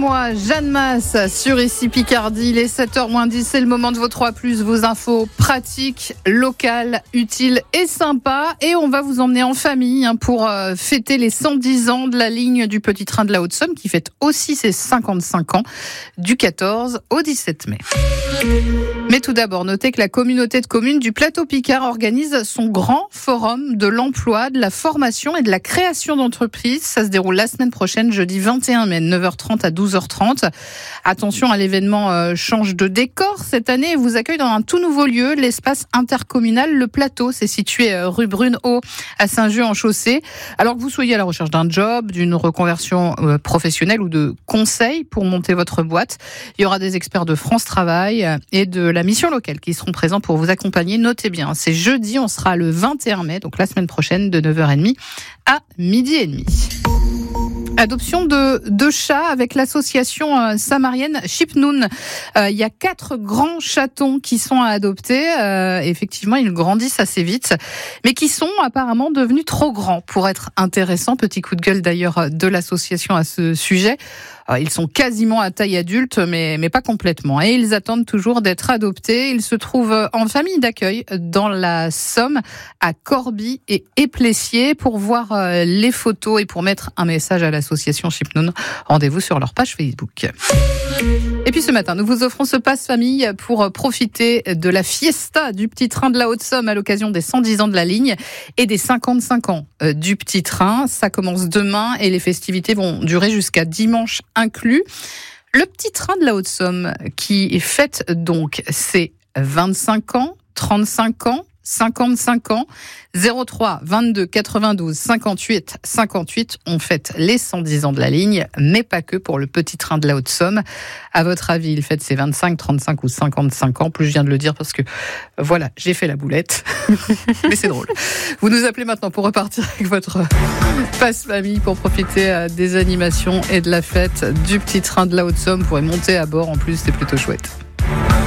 moi, Jeanne Masse, sur ici Picardie. Il est 7h-10, c'est le moment de vos 3+, vos infos pratiques, locales, utiles et sympas. Et on va vous emmener en famille pour fêter les 110 ans de la ligne du Petit Train de la Haute-Somme, qui fête aussi ses 55 ans, du 14 au 17 mai. Mais tout d'abord, notez que la communauté de communes du Plateau Picard organise son grand forum de l'emploi, de la formation et de la création d'entreprises. Ça se déroule la semaine prochaine, jeudi 21 mai, 9h30 à 12h30. Attention, l'événement change de décor cette année et vous accueille dans un tout nouveau lieu, l'espace intercommunal Le Plateau. C'est situé rue Brunehaut à Saint-Just-en-Chaussée. Alors que vous soyez à la recherche d'un job, d'une reconversion professionnelle ou de conseils pour monter votre boîte, il y aura des experts de France Travail et de la mission locale qui seront présents pour vous accompagner. Notez bien, c'est jeudi, on sera le 21 mai, donc la semaine prochaine, de 9h30 à 12h30. Adoption de chats avec l'association samarienne Chipnoun. Il y a 4 grands chatons qui sont à adopter. Effectivement, ils grandissent assez vite, mais qui sont apparemment devenus trop grands pour être intéressants. Petit coup de gueule d'ailleurs de l'association à ce sujet. Ils sont quasiment à taille adulte, mais pas complètement. Et ils attendent toujours d'être adoptés. Ils se trouvent en famille d'accueil dans la Somme, à Corbie et Éplessier. Pour voir les photos et pour mettre un message à l'association Chipnoun, rendez-vous sur leur page Facebook. Et puis ce matin, nous vous offrons ce passe famille pour profiter de la fiesta du Petit Train de la Haute-Somme à l'occasion des 110 ans de la ligne et des 55 ans du Petit Train. Ça commence demain et les festivités vont durer jusqu'à dimanche inclus. Le Petit Train de la Haute-Somme qui fête donc ses 25 ans, 35 ans, 55 ans, 03 22 92 58 58. On fête les 110 ans de la ligne, mais pas que pour le Petit Train de la Haute-Somme. À votre avis, il fête ses 25, 35 ou 55 ans? Plus je viens de le dire parce que voilà, j'ai fait la boulette. Mais c'est drôle. Vous nous appelez maintenant pour repartir avec votre passe famille pour profiter des animations et de la fête du Petit Train de la Haute-Somme. Vous pourrez monter à bord. En plus, c'est plutôt chouette.